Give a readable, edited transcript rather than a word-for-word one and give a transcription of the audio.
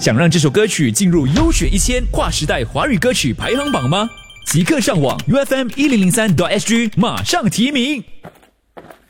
想让这首歌曲进入优选1000跨时代华语歌曲排行榜吗？即刻上网 UFM1003.SG， 马上提名。